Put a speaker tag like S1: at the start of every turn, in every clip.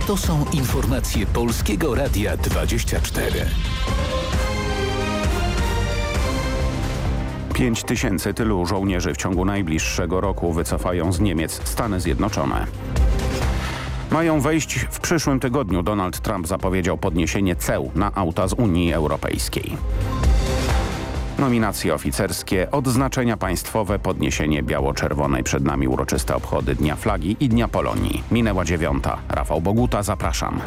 S1: To są informacje Polskiego Radia 24.
S2: 5 tysięcy tylu żołnierzy w ciągu najbliższego roku wycofają z Niemiec Stany Zjednoczone. Mają wejść w przyszłym tygodniu. Donald Trump zapowiedział podniesienie ceł na auta z Unii Europejskiej. Nominacje oficerskie, odznaczenia państwowe, podniesienie biało-czerwonej. Przed nami uroczyste obchody Dnia Flagi i Dnia Polonii. Minęła 9. Rafał Boguta, zapraszam.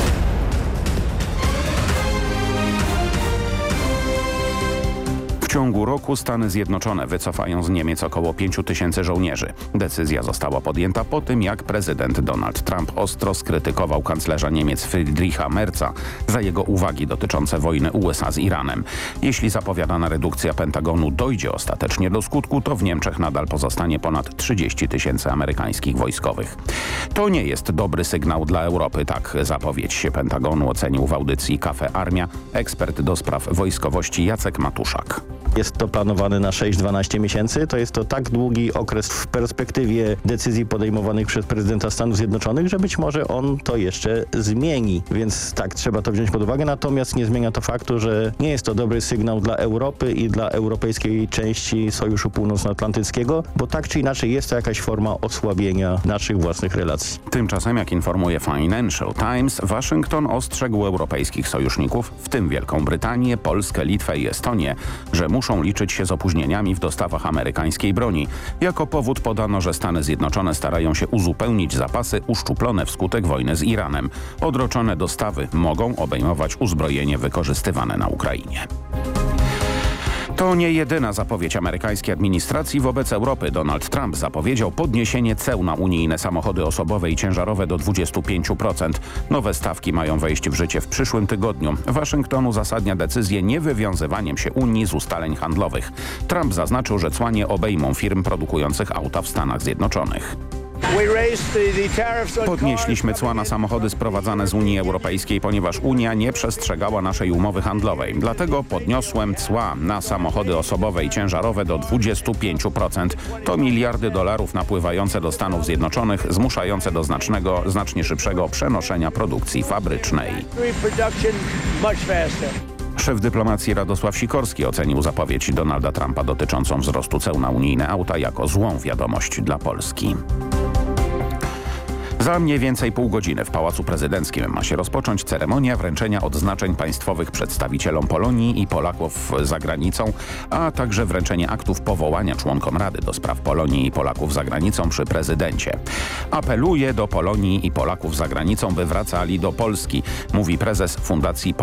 S2: W ciągu roku Stany Zjednoczone wycofają z Niemiec około 5 tysięcy żołnierzy. Decyzja została podjęta po tym, jak prezydent Donald Trump ostro skrytykował kanclerza Niemiec Friedricha Merza za jego uwagi dotyczące wojny USA z Iranem. Jeśli zapowiadana redukcja Pentagonu dojdzie ostatecznie do skutku, to w Niemczech nadal pozostanie ponad 30 tysięcy amerykańskich wojskowych. To nie jest dobry sygnał dla Europy, tak zapowiedź Pentagonu ocenił w audycji Cafe Armia ekspert do spraw wojskowości Jacek Matuszak.
S3: Jest to planowane na 6-12 miesięcy. To jest to tak długi okres w perspektywie decyzji podejmowanych przez prezydenta Stanów Zjednoczonych, że być może on to jeszcze zmieni. Więc tak, trzeba to wziąć pod uwagę. Natomiast nie zmienia to faktu, że nie jest to dobry sygnał dla Europy i dla europejskiej części Sojuszu Północnoatlantyckiego, bo tak czy inaczej jest to jakaś forma osłabienia naszych własnych relacji.
S2: Tymczasem, jak informuje Financial Times, Waszyngton ostrzegł europejskich sojuszników, w tym Wielką Brytanię, Polskę, Litwę i Estonię, że muszą liczyć się z opóźnieniami w dostawach amerykańskiej broni. Jako powód podano, że Stany Zjednoczone starają się uzupełnić zapasy uszczuplone wskutek wojny z Iranem. Odroczone dostawy mogą obejmować uzbrojenie wykorzystywane na Ukrainie. To nie jedyna zapowiedź amerykańskiej administracji wobec Europy. Donald Trump zapowiedział podniesienie ceł na unijne samochody osobowe i ciężarowe do 25%. Nowe stawki mają wejść w życie w przyszłym tygodniu. Waszyngton uzasadnia decyzję niewywiązywaniem się Unii z ustaleń handlowych. Trump zaznaczył, że cła nie obejmą firm produkujących auta w Stanach Zjednoczonych. Podnieśliśmy cła na samochody sprowadzane z Unii Europejskiej, ponieważ Unia nie przestrzegała naszej umowy handlowej. Dlatego podniosłem cła na samochody osobowe i ciężarowe do 25%. To miliardy dolarów napływające do Stanów Zjednoczonych, zmuszające do znacznie szybszego przenoszenia produkcji fabrycznej. Szef dyplomacji Radosław Sikorski ocenił zapowiedź Donalda Trumpa dotyczącą wzrostu ceł na unijne auta jako złą wiadomość dla Polski. Za mniej więcej pół godziny w Pałacu Prezydenckim ma się rozpocząć ceremonia wręczenia odznaczeń państwowych przedstawicielom Polonii i Polaków za granicą, a także wręczenie aktów powołania członkom Rady do spraw Polonii i Polaków za granicą przy prezydencie. Apeluję do Polonii i Polaków za granicą, by wracali do Polski, mówi prezes Fundacji